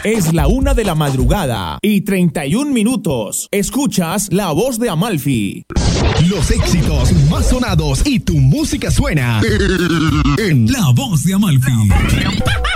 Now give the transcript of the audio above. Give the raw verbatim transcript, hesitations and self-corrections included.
Es la una de la madrugada y treinta y un minutos. Escuchas La Voz de Amalfi. Los éxitos más sonados y tu música suena en La Voz de Amalfi.